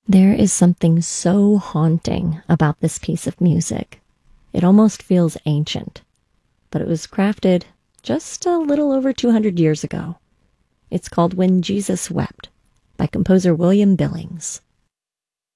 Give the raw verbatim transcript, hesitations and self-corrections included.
There is something so haunting about this piece of music. It almost feels ancient, but it was crafted just a little over two hundred years ago. It's called When Jesus Wept by composer William Billings.